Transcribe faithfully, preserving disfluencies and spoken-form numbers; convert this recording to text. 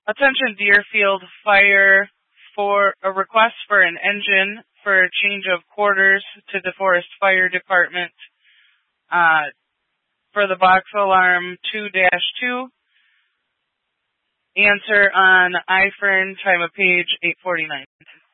Attention Deerfield Fire for a request for an engine for a change of quarters to DeForest Fire Department uh, for the box alarm two dash two. Answer on I F E R N, time of page eight forty-nine.